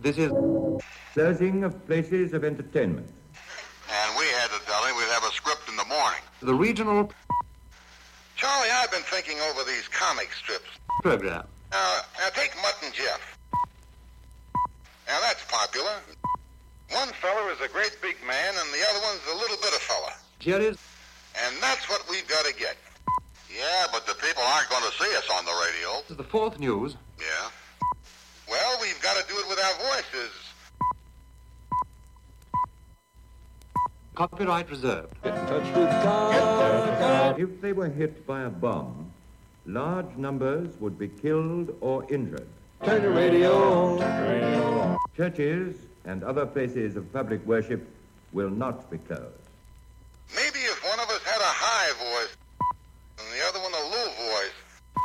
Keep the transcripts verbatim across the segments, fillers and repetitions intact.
This is closing of places of entertainment. And we had to tell him we'd have a script in the morning. The regional Charlie, I've been thinking over these comic strips. program. Now, now take Mutt and Jeff. Now that's popular. One fella is a great big man and the other one's a little bit of fella. Here is And that's what we've got to get. Yeah, but the people aren't going to see us on the radio. this is the fourth news. Yeah. Well, we've got to do it with our voices. Copyright reserved. Get in touch with God. If they were hit by a bomb, large numbers would be killed or injured. Turn the radio on. Churches and other places of public worship will not be closed. Maybe if one of us had a high voice and the other one a low voice,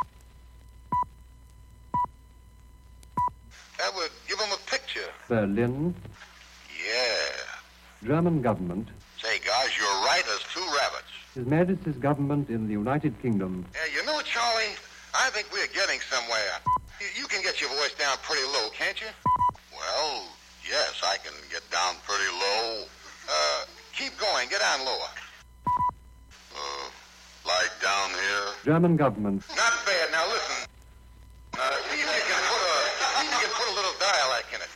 that would give them a picture. Berlin, Yeah. German government, Say, guys, you're right as two rabbits. His Majesty's government in the United Kingdom. Yeah, you know, Charlie, I think we're getting somewhere. You, you can get your voice down pretty low, can't you? Well, yes, I can get down pretty low. Uh, keep going. Get down lower. Uh, like down here. German government. Not bad. Now listen. Uh, see if you can put a, see if you can put a little dialect in it.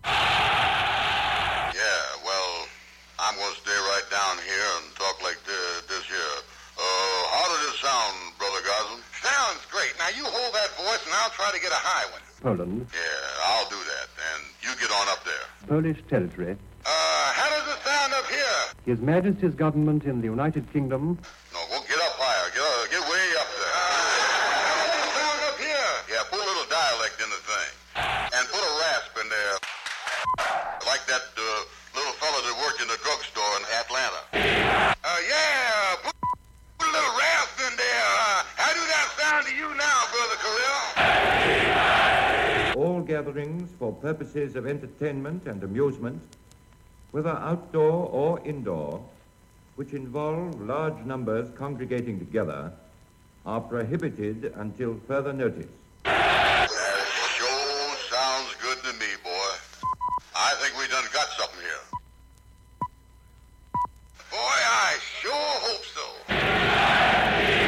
Yeah, well, I'm going to stay right down here and talk like this, this here. Uh, how did it sound, Brother Goslin? Sounds great. Now you hold that voice and I'll try to get a high one. Poland, Yeah, I'll do that. And you get on up there. Polish territory. Uh, how does it sound up here? His Majesty's government in the United Kingdom. No, go get up higher. Get, uh, get way up there. How does it sound up here? Yeah, put a little dialect in the thing. And put a rasp in there. Like that uh, little fella that worked in the drugstore in Atlanta. Uh, yeah, put, put a little rasp in there. Uh, how do that sound to you now, Brother Khalil? All gatherings for purposes of entertainment and amusement, whether outdoor or indoor, which involve large numbers congregating together, are prohibited until further notice. That sure sounds good to me, boy. I think we done got something here. Boy, I sure hope so.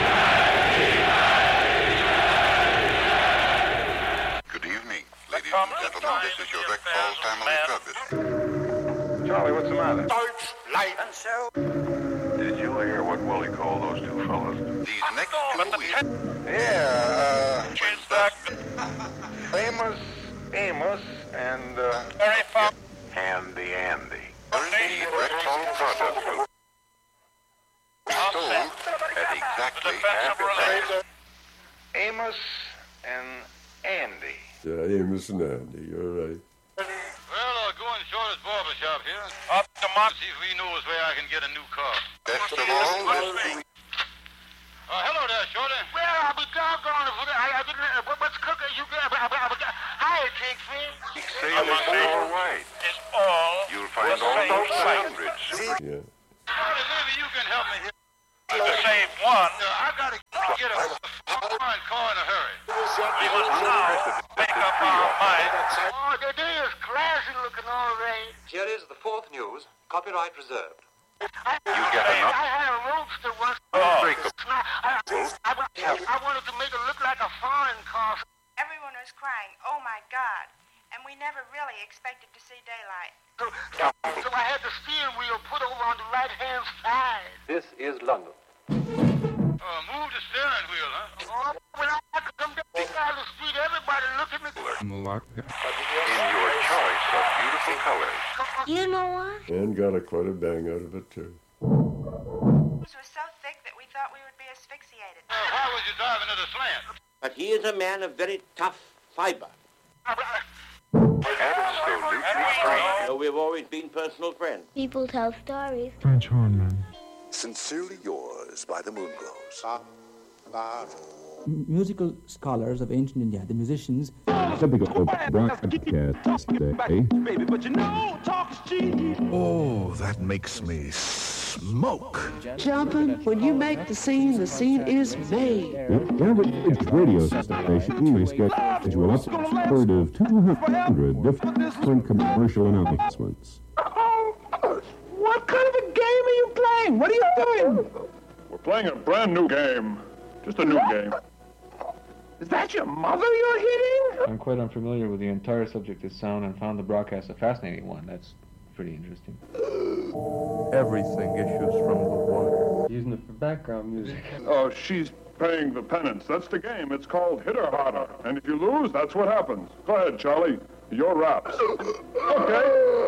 Good evening, ladies and gentlemen. This is your Rick Falls Family Druggist. Charlie, what's the matter? Light and show. Did you hear what Willie called those two fellas? These next two weeks. Yeah, uh, famous Amos and, uh, Handy Andy. Thirteen Rexall products. Sold at exactly half the price. Amos and Andy. Yeah, Amos and Andy, you're right. Well, I'll go in Shorter's barbershop here. Up to Mark, see if he knows where I can get a new car. Best of all, Uh, hello there, Shorty. Well, I'll be doggone if I, I didn't. Uh, what's cooking? You got? Hi, Pigfish. Say it's all right. It's all You'll find all those hundreds. Yeah. Shorty, maybe you can help me here. To save one, uh, I gotta get a fine car in a hurry. We must now make up our minds. Oh, the day is classy looking all right. Here is the fourth news, copyright reserved. I, You get enough? I had a roadster once. Oh. I, I, I, I wanted to make it look like a foreign car. Everyone was crying, oh my God, and we never really expected to see daylight. So, so I had the steering wheel put over on the right-hand side. This is London. Uh, move the steering wheel, huh? Oh, when I come down the street, everybody look at me. In your choice of beautiful colors. You know what? And got a quite a bang out of it, too. This was so thick that we thought we would be asphyxiated. Uh, why was you driving at a slant? But he is a man of very tough fiber. Absolutely free. So we've always been personal friends. People tell stories. French hornman. Sincerely yours by the Moonglows. M- musical scholars of ancient India, the musicians, Typical broadcast day. Baby, but you know, talk's cheap. Oh, that makes me smoke. Jumping, when you make the scene, the scene is made. The average radio station may schedule upward of two hundred different commercial announcements. What kind of a game are you playing? What are you doing? We're playing a brand new game. Just a new game. Is that your mother you're hitting? I'm quite unfamiliar with the entire subject of sound and found the broadcast a fascinating one. That's pretty interesting. Everything issues from the water. Using it for background music. Oh, she's paying the penance. That's the game. It's called Hit or Harder. And if you lose, that's what happens. Go ahead, Charlie. Your raps. Okay.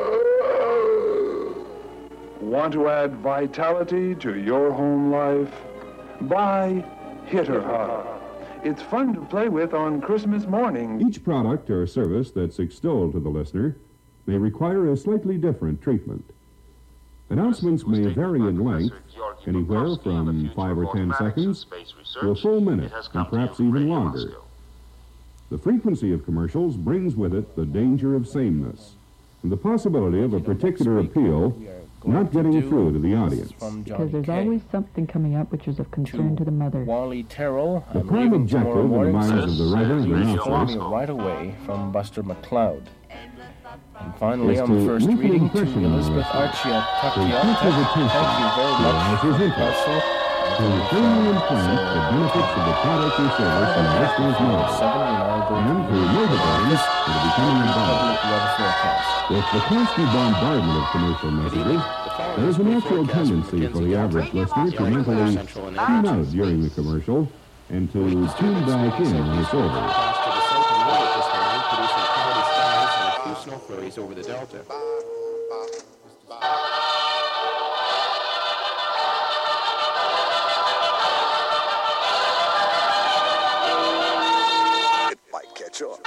Want to add vitality to your home life? Buy Hit or Harder. It's fun to play with on Christmas morning. Each product or service that's extolled to the listener may require a slightly different treatment. Announcements may vary in length, anywhere from five or ten seconds to a full minute, and perhaps even longer. The frequency of commercials brings with it the danger of sameness, and the possibility of a particular appeal not getting through to the audience. Because there's always something coming up which is of concern to, to the mother. Wally Terrell, the prime objective in the minds of the writer and announcers right away from Buster McCloud. And finally, on the first reading to Elizabeth Archia Tuckia. Thank you very much, Russell. To firmly implant the benefits of the product or service in the listener's mind, and to motivate to the becoming involved. With the constant bombardment of commercial messages, there is a natural tendency for the average listener to mentally tune out during the commercial and to tune back in when it's over. Snow flurries over the Delta. It might catch on.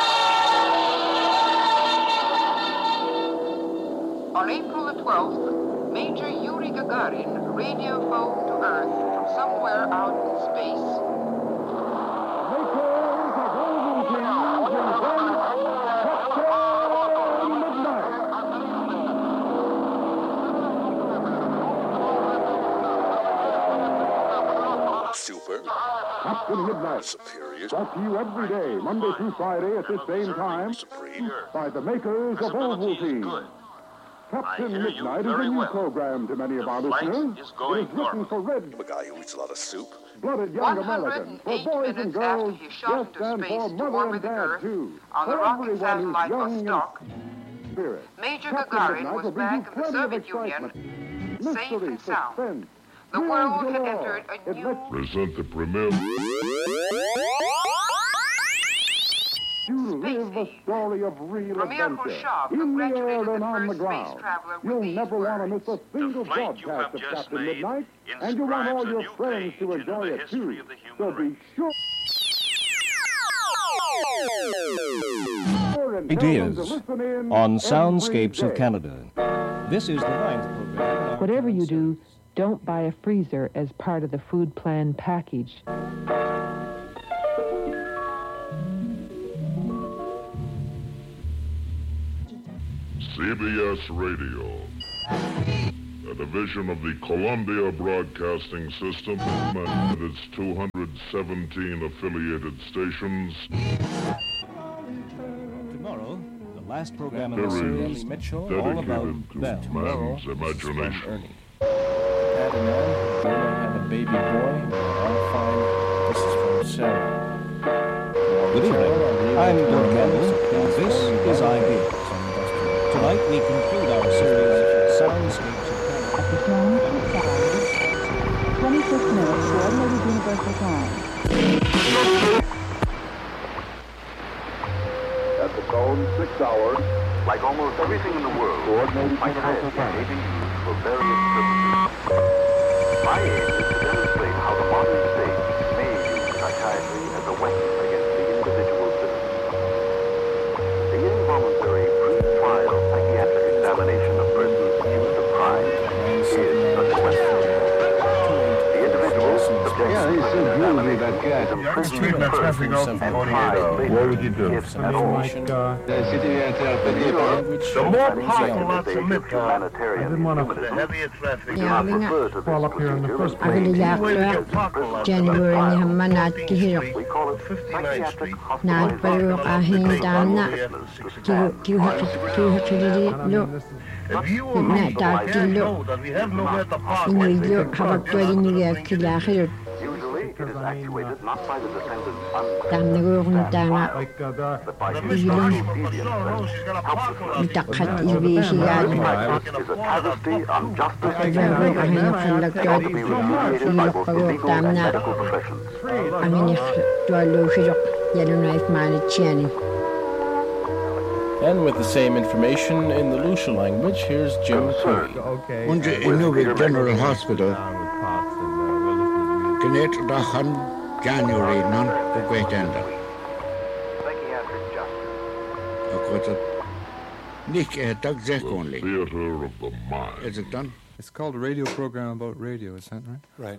On April the twelfth, Major Yuri Gagarin radio phoned to Earth from somewhere out in space. Captain Midnight. Superior. Brought to you every day, Monday through Friday at this same time, Supreme. by the makers of Ovaltine. Captain Midnight is a new program to many of our listeners. It is written for red. A guy who eats a lot of soup. Blooded young Americans, for boys and girls, yes, and for mother and dad, too. On the For rocket everyone who's satellite young Vostok, and spirit. Major Captain Gagarin Midnight was will bring back you in the plenty of Soviet excitement. Union, Mystery, safe and sound. suspense. The world had entered a new... Present the premiere. You live a story of real Premier adventure, Khrushchev in the air congratulated and the on the first ground. space traveler with You'll these never want to miss a single flight you have broadcast of just Captain made Midnight, and you want all inscribes a your new friends page to into enjoy the it history too. of the human So be sure. Ideas on Soundscapes of Canada. This is the ninth program. Whatever you do, don't buy a freezer as part of the food plan package. C B S Radio, a division of the Columbia Broadcasting System and its two hundred seventeen affiliated stations. Tomorrow, the last program in There the series, is Mitchell, all dedicated about to Bell. man's imagination. Pat and Ann, we're gonna have a baby boy. I'll find this is from Sarah. Good evening. I'm Bill Campbell, and this is Ideas. Tonight we conclude our series, Soundscapes of Canada. At this moment, twenty-six minutes, Coordinated Universal Time. At the tone, six hours. Like almost everything in the world, Coordinated my Universal science may Time. be used for various purposes. My aim is to demonstrate how the modern state may use psychiatry as a weapon against the individual citizen. The involuntary pre-trial psychiatric examination of persons accused of crime is such a weapon. The individual subjects Yeah, he said usually that cat. What would you do? Like, uh, The more powerful that's emitted, I didn't want to the heavier traffic. Ja, minä fall up here in the first place. agli jaqla January ni hamma naat kihiro naat paru ahin damna ki ki ki hakiri lo na ta kilo ni yo habaktori ni ya kilahiro damnagurun متقحت إلبيشي قاعد فجأة أهين خلق جاد يلقوا دامنا أهين يخلقوا شجق يلو نايف معنى تشياني. And with the same information in the Lucia language, here's Jim Curry. Unser Inuvik General Hospital Genet Dahan January non the great end. Nick uh, Doug Zek only. Theater of the mind. Is it done? It's called a radio program about radio, is that right? Right.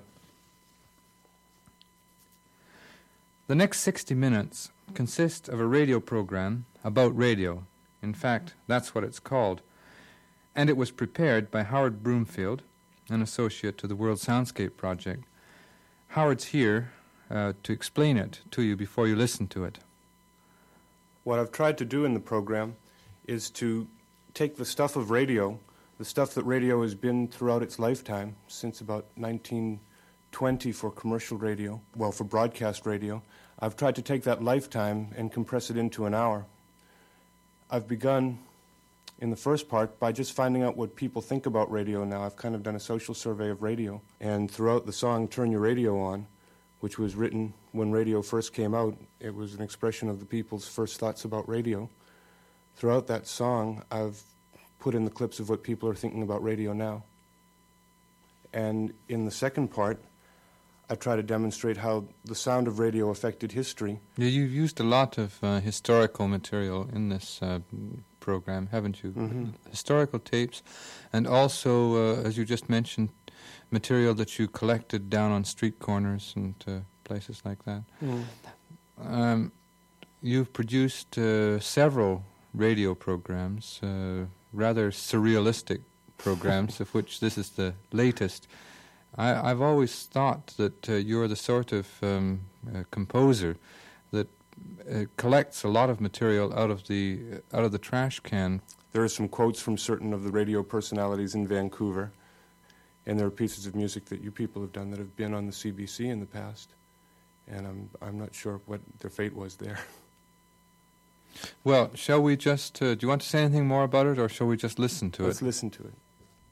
The next sixty minutes consist of a radio program about radio. In fact, that's what it's called. And it was prepared by Howard Broomfield, an associate to the World Soundscape Project. Howard's here uh, to explain it to you before you listen to it. What I've tried to do in the program is to take the stuff of radio, the stuff that radio has been throughout its lifetime, since about nineteen twenty for commercial radio, well, for broadcast radio. I've tried to take that lifetime and compress it into an hour. I've begun, in the first part, by just finding out what people think about radio now. I've kind of done a social survey of radio. And throughout the song, Turn Your Radio On, which was written when radio first came out, it was an expression of the people's first thoughts about radio. Throughout that song, I've put in the clips of what people are thinking about radio now. And in the second part, I try to demonstrate how the sound of radio affected history. Yeah, you've used a lot of uh, historical material in this uh, program, haven't you? Mm-hmm. Historical tapes, and also, uh, as you just mentioned, material that you collected down on street corners and uh, places like that. Mm. Um, you've produced uh, several radio programs, uh, rather surrealistic programs, of which this is the latest. I, I've always thought that uh, you're the sort of um, uh, composer that uh, collects a lot of material out of the uh, out of the trash can. There are some quotes from certain of the radio personalities in Vancouver, and there are pieces of music that you people have done that have been on the C B C in the past, and I'm I'm not sure what their fate was there. Well, shall we just, uh, do you want to say anything more about it, or shall we just listen to Let's it? Let's listen to it.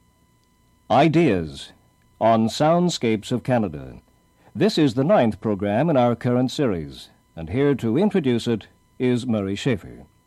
Ideas on Soundscapes of Canada. This is the ninth program in our current series, and here to introduce it is Murray Schafer.